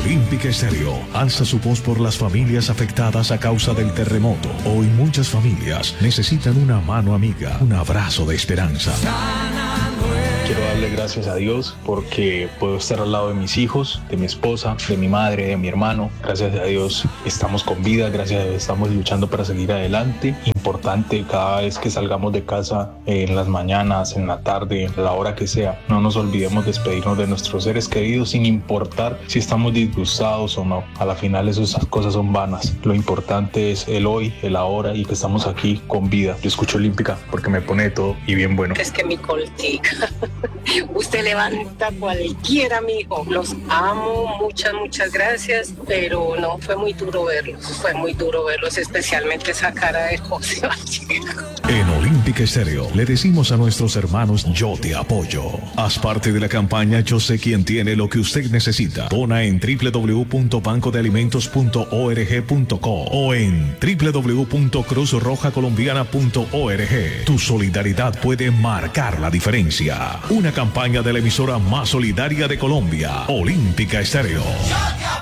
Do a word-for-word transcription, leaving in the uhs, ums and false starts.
Olímpica Estéreo alza su voz por las familias afectadas a causa del terremoto. Hoy muchas familias necesitan una mano amiga, un abrazo de esperanza. Quiero darle gracias a Dios porque puedo estar al lado de mis hijos, de mi esposa, de mi madre, de mi hermano. Gracias a Dios estamos con vida, gracias a Dios estamos luchando para seguir adelante. Importante cada vez que salgamos de casa, eh, en las mañanas, en la tarde, a la hora que sea, no nos olvidemos despedirnos de nuestros seres queridos sin importar si estamos disgustados o no. A la final esas cosas son vanas. Lo importante es el hoy, el ahora y que estamos aquí con vida. Yo escucho Olímpica porque me pone de todo y bien bueno. Es que mi coltica. Usted levanta cualquiera, mijo. Los amo, muchas, muchas gracias, pero no, fue muy duro verlos, fue muy duro verlos, especialmente esa cara de José Vallejo. En Olímpica Estéreo le decimos a nuestros hermanos: yo te apoyo. Haz parte de la campaña Yo sé quién tiene lo que usted necesita. Dona en doble u doble u doble u punto banco de alimentos punto org punto co o en doble u doble u doble u punto cruz roja colombiana punto org. Tu solidaridad puede marcar la diferencia. Una campaña de la emisora más solidaria de Colombia, Olímpica Estéreo.